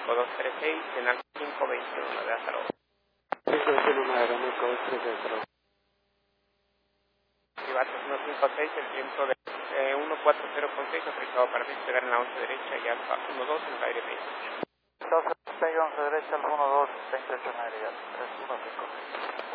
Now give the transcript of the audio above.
5236, en al 521 de Azaro. 521 Aeroméxico 236. Privates 156, el viento de 140.6, autorizado para despegar en la 11 derecha y alfa 12 en el aire 28. 12, 11 derecha, al 12, 28 en aire, 315.